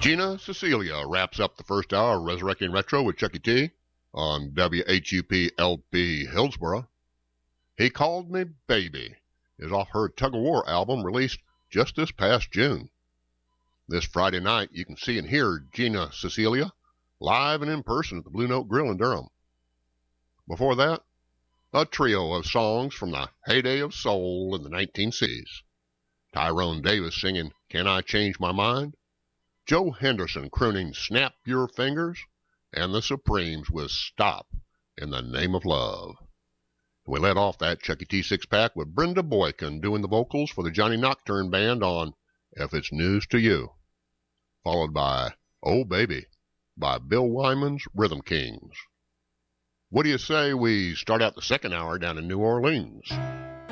Gina Cecilia wraps up the first hour of Resurrecting Retro with Chucky T on WHUP-LP Hillsboro. He Called Me Baby is off her Tug of War album released just this past June. This Friday night, you can see and hear Gina Cecilia live and in person at the Blue Note Grill in Durham. Before that, a trio of songs from the heyday of soul in the 1960s. Tyrone Davis singing Can I Change My Mind? Joe Henderson crooning Snap Your Fingers, and the Supremes with Stop in the Name of Love. We led off that Chucky T six-pack with Brenda Boykin doing the vocals for the Johnny Nocturne Band on If It's News to You, followed by Oh Baby by Bill Wyman's Rhythm Kings. What do you say we start out the second hour down in New Orleans?